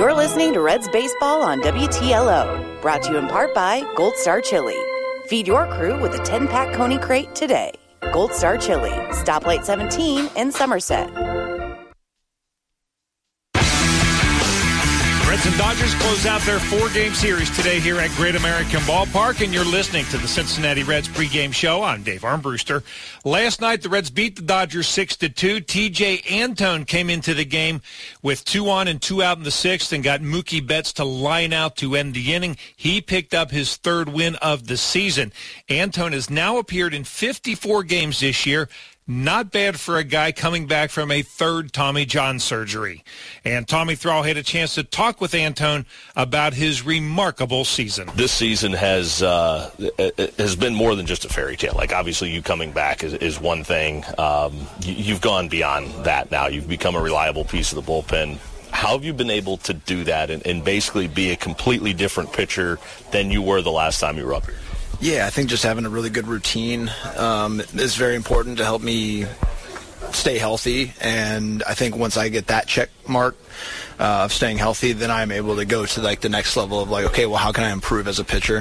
You're listening to Reds Baseball on WTLO, brought to you in part by Gold Star Chili. Feed your crew with a 10-pack Coney Crate today. Gold Star Chili, Stoplight 17 in Somerset. Reds and Dodgers close out their 4-game series today here at Great American Ballpark, and you're listening to the Cincinnati Reds pregame show. I'm Dave Armbruster. Last night, the Reds beat the Dodgers 6-2. TJ Antone came into the game with 2 on and 2 out in the 6th and got Mookie Betts to line out to end the inning. He picked up his 3rd win of the season. Antone has now appeared in 54 games this year. Not bad for a guy coming back from a 3rd Tommy John surgery. And Tommy Thrall had a chance to talk with Antone about his remarkable season. This season has been more than just a fairy tale. Like, obviously, you coming back is one thing. You've gone beyond that now. You've become a reliable piece of the bullpen. How have you been able to do that and basically be a completely different pitcher than you were the last time you were up here? Yeah, I think just having a really good routine is very important to help me stay healthy. And I think once I get that check mark of staying healthy, then I'm able to go to like the next level of like, okay, well, how can I improve as a pitcher?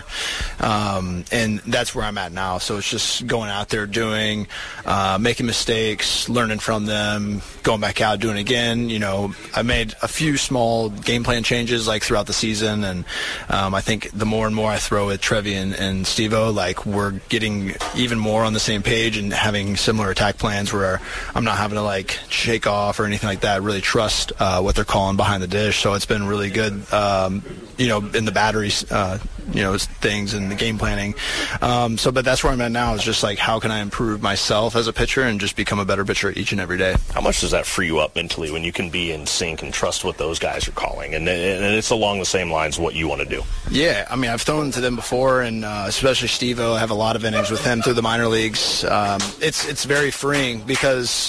And that's where I'm at now. So it's just going out there doing, making mistakes, learning from them, going back out, doing it again. You know, I made a few small game plan changes like throughout the season, and I think the more and more I throw at Trevi and Steve-O, like we're getting even more on the same page and having similar attack plans where I'm not having to like shake off or anything like that. Really trust what they're calling behind the dish. So it's been really good, you know, in the batteries, you know, things and the game planning. But that's where I'm at now is just like, how can I improve myself as a pitcher and just become a better pitcher each and every day? How much does that free you up mentally when you can be in sync and trust what those guys are calling? And it's along the same lines of what you want to do. Yeah, I mean, I've thrown to them before, and especially Steve-O. I have a lot of innings with him through the minor leagues. It's very freeing because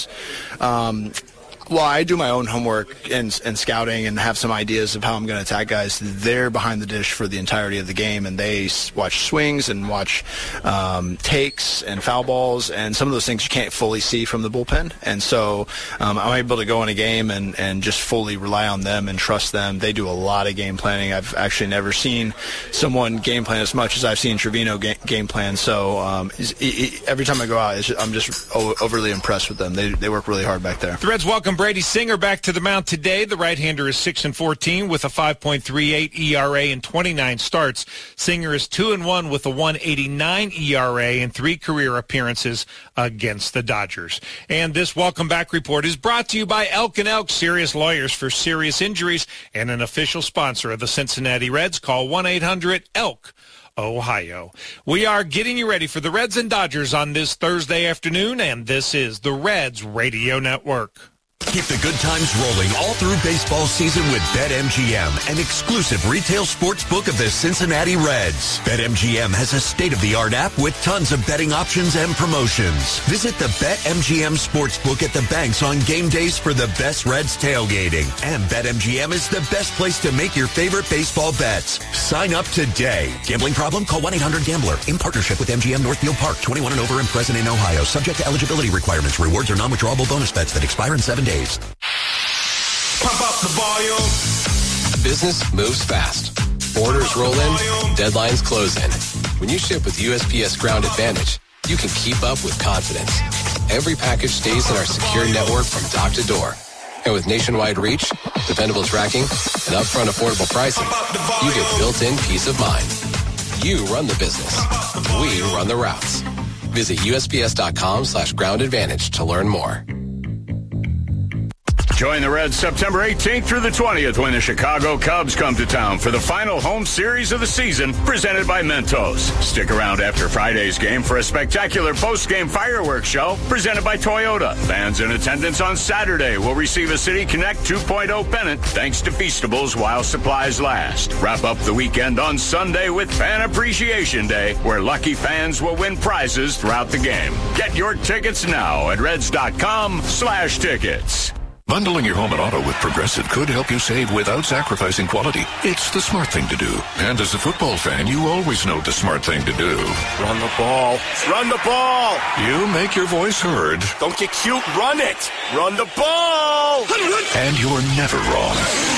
well, I do my own homework and scouting and have some ideas of how I'm going to attack guys. They're behind the dish for the entirety of the game, and they watch swings and watch takes and foul balls, and some of those things you can't fully see from the bullpen. And so I'm able to go in a game and just fully rely on them and trust them. They do a lot of game planning. I've actually never seen someone game plan as much as I've seen Trevino game plan. So every time I go out, I'm just overly impressed with them. They work really hard back there. The Reds welcome Brady Singer back to the mound today. The right-hander is 6-14 with a 5.38 ERA and 29 starts. Singer is 2-1 with a 1.89 ERA and 3 career appearances against the Dodgers. And this welcome back report is brought to you by Elk & Elk, serious lawyers for serious injuries, and an official sponsor of the Cincinnati Reds. Call 1-800-ELK. Ohio. We are getting you ready for the Reds and Dodgers on this Thursday afternoon, and this is the Reds Radio Network. Keep the good times rolling all through baseball season with BetMGM, an exclusive retail sports book of the Cincinnati Reds. BetMGM has a state-of-the-art app with tons of betting options and promotions. Visit the BetMGM Sportsbook at the banks on game days for the best Reds tailgating. And BetMGM is the best place to make your favorite baseball bets. Sign up today. Gambling problem? Call 1-800-GAMBLER. In partnership with MGM Northfield Park, 21 and over and present in Ohio. Subject to eligibility requirements. Rewards are non-withdrawable bonus bets that expire in 7 days. Pump up the volume. Business moves fast. Orders roll in, deadlines close in. When you ship with USPS Ground Advantage, you can keep up with confidence. Every package stays in our secure network from dock to door. And with nationwide reach, dependable tracking, and upfront affordable pricing, you get built-in peace of mind. You run the business. We run the routes. Visit USPS.com/Ground Advantage to learn more. Join the Reds September 18th through the 20th when the Chicago Cubs come to town for the final home series of the season, presented by Mentos. Stick around after Friday's game for a spectacular post-game fireworks show presented by Toyota. Fans in attendance on Saturday will receive a City Connect 2.0 pennant thanks to Feastables while supplies last. Wrap up the weekend on Sunday with Fan Appreciation Day, where lucky fans will win prizes throughout the game. Get your tickets now at reds.com/tickets. Bundling your home and auto with Progressive could help you save without sacrificing quality. It's the smart thing to do. And as a football fan, you always know the smart thing to do. Run the ball. Run the ball. You make your voice heard. Don't get cute. Run it. Run the ball. And you're never wrong.